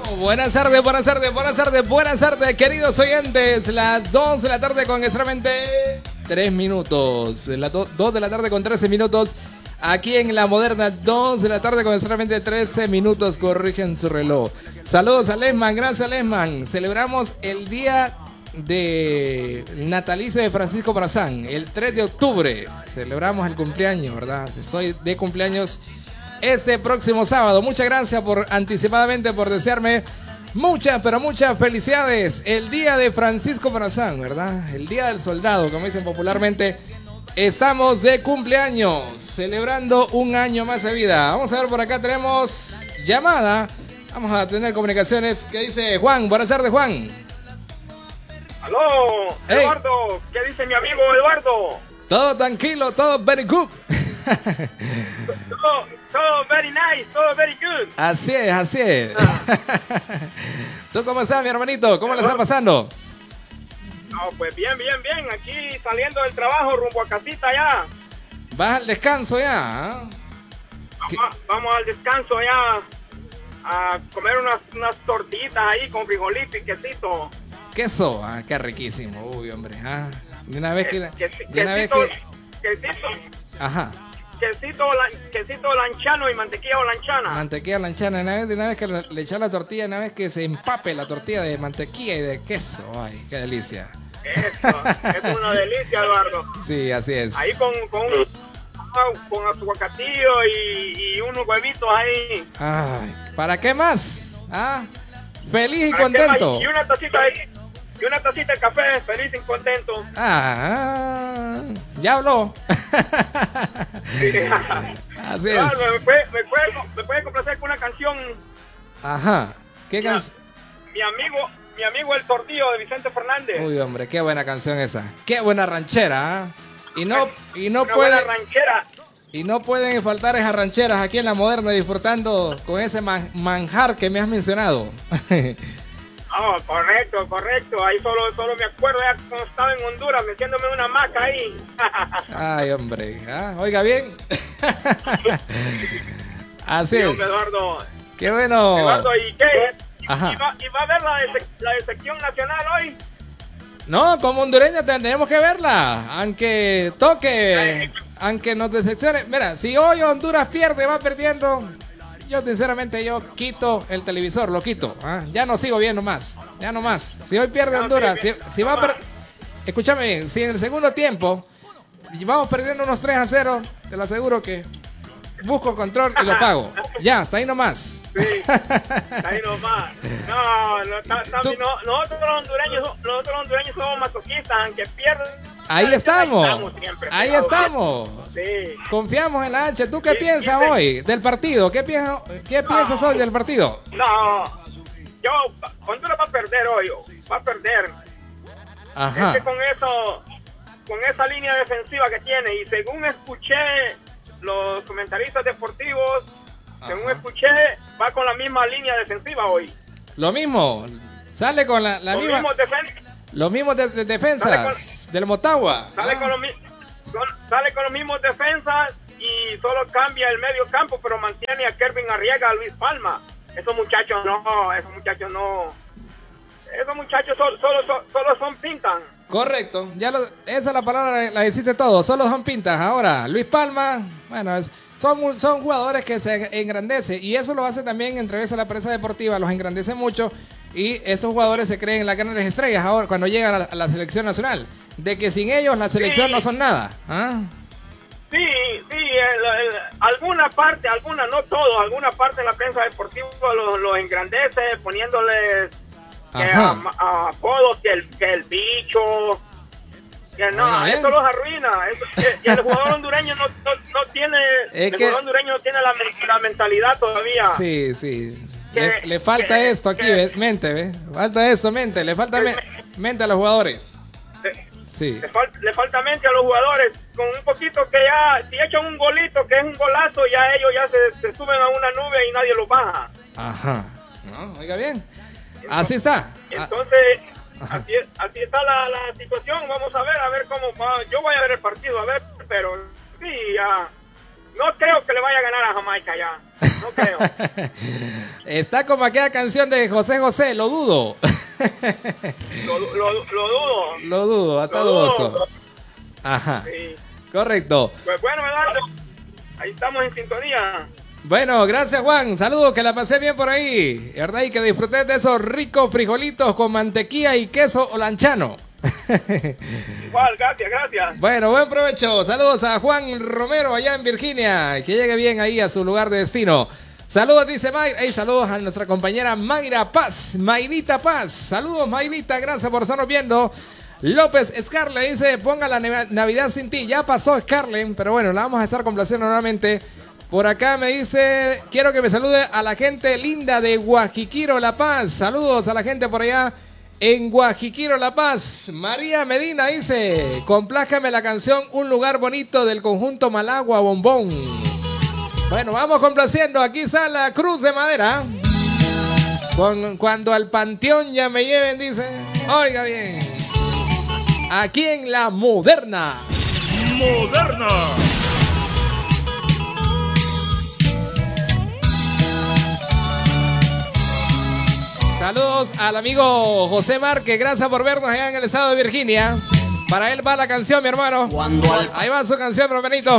Buenas tardes, buenas tardes, buenas tardes, buenas tardes, queridos oyentes. Las 2 de la tarde con extremadamente 3 minutos. Las 2 de la tarde con 13 minutos. Aquí en La Moderna, 2 de la tarde con extremadamente 13 minutos. Corrigen su reloj. Saludos a Lesman, gracias Lesman. Celebramos el día de natalicio de Francisco Morazán, el 3 de octubre. Celebramos el cumpleaños, ¿verdad? Estoy de cumpleaños este próximo sábado. Muchas gracias por anticipadamente por desearme muchas, pero muchas felicidades. El día de Francisco Morazán, ¿verdad? El día del soldado, como dicen popularmente. Estamos de cumpleaños, celebrando un año más de vida. Vamos a ver, por acá tenemos llamada. Vamos a tener comunicaciones. ¿Qué dice Juan? Buenas tardes, Juan. Aló, hey. Eduardo. ¿Qué dice mi amigo Eduardo? Todo tranquilo, todo very good. Todo very nice, todo very good. Así es, así es. ¿Tú cómo estás, mi hermanito? ¿Cómo le está pasando? No, pues bien, bien, bien. Aquí saliendo del trabajo rumbo a casita ya. ¿Vas al descanso ya? Vamos al descanso ya a comer unas tortillitas ahí con frijolito y quesito. Queso, qué riquísimo. Uy, hombre, de una vez que... Quesito. Ajá. Quesito lanchano y mantequilla lanchana. Mantequilla lanchana, de una vez que le echas la tortilla, una vez que se empape la tortilla de mantequilla y de queso. Ay, qué delicia. Eso, es una delicia, Eduardo. Sí, así es. Ahí con aguacatillo y unos huevitos ahí. Ay, ¿para qué más? Feliz y contento. Y una tacita de café, feliz y contento. Ya habló. Así es. Me puede complacer con una canción. Ajá. ¿Qué canción? Mi amigo El Tortillo de Vicente Fernández. Uy, hombre, qué buena canción esa. Qué buena ranchera. Y no pueden faltar esas rancheras aquí en La Moderna disfrutando con ese manjar que me has mencionado. Oh, correcto. Ahí solo me acuerdo ya cuando estaba en Honduras metiéndome una maca ahí. Ay, hombre. Oiga bien. Así es. Eduardo. Qué bueno. Eduardo, ¿y qué? Ajá. ¿Y va a ver la de sección nacional hoy? No, como hondureña tenemos que verla. Aunque toque, aunque nos decepcione. Mira, si hoy Honduras pierde, va perdiendo. Yo sinceramente quito el televisor, lo quito. Ya no sigo viendo más. Ya no más. Si hoy pierde Honduras, si va a perder. Escúchame bien, si en el segundo tiempo vamos perdiendo unos 3-0, te lo aseguro que busco el control y lo pago. Ya, hasta ahí nomás. Sí, hasta ahí nomás. Nosotros los hondureños somos masoquistas, aunque pierden. Ahí estamos. Ahí estamos. Sí. Confiamos en la H. ¿Tú qué piensas hoy del partido? ¿Qué piensas hoy del partido? No, Honduras va a perder hoy. Va a perder. Ajá. Es que con esa línea defensiva que tiene, y según escuché los comentaristas deportivos, según escuché, va con la misma línea defensiva hoy. Lo mismo. Sale con la misma. Los mismos defensas del Motagua. Sale con los mismos defensas y solo cambia el medio campo, pero mantiene a Kelvin Arriaga, a Luis Palma. Esos muchachos solo son pintan. Correcto, esa es la palabra, la hiciste todo, solo son pintas. Ahora, Luis Palma, bueno, son jugadores que se engrandecen y eso lo hace también entre veces la prensa deportiva, los engrandece mucho y estos jugadores se creen las grandes estrellas ahora cuando llegan a la selección nacional, de que sin ellos la selección no son nada. Sí, alguna parte de la prensa deportiva los engrandece poniéndoles apodos que el bicho, que no, eso los arruina. Y el jugador hondureño no tiene, jugador hondureño no tiene la mentalidad todavía. Sí. Le falta esto aquí, mente, falta esto, mente, le falta mente a los jugadores. Sí. Le falta mente a los jugadores, con un poquito que ya, si echan un golito, que es un golazo, ya ellos ya se suben a una nube y nadie los baja. Ajá. No, oiga bien. Así está. Entonces, así está la situación. Vamos a ver cómo va. Yo voy a ver el partido, pero sí, No creo que le vaya a ganar a Jamaica ya. No creo. Está como aquella canción de José José, lo dudo. Lo dudo. Lo dudo, hasta dudoso. Ajá. Sí. Correcto. Pues bueno, Eduardo, ahí estamos en sintonía. Bueno, gracias Juan, saludos, que la pasé bien por ahí, ¿verdad? Y que disfruté de esos ricos frijolitos con mantequilla y queso olanchano. Igual, gracias. Bueno, buen provecho, saludos a Juan Romero allá en Virginia, que llegue bien ahí a su lugar de destino. Saludos, dice Mayra, y saludos a nuestra compañera Mayra Paz, Mayrita Paz, saludos Mayrita, gracias por estarnos viendo. López Scarlett dice, ponga la Navidad sin ti, ya pasó Scarlett, pero bueno, la vamos a estar complaciendo nuevamente. Por acá me dice, quiero que me salude a la gente linda de Guajiquiro, La Paz. Saludos a la gente por allá en Guajiquiro, La Paz. María Medina dice, complázcame la canción Un lugar bonito del conjunto Malagua Bombón. Bueno, vamos complaciendo. Aquí está la Cruz de Madera. Cuando al panteón ya me lleven, dice. Oiga bien. Aquí en La Moderna. Moderna. Saludos al amigo José Márquez, gracias por vernos allá en el estado de Virginia. Para él va la canción, mi hermano. Ahí va su canción, hermanito.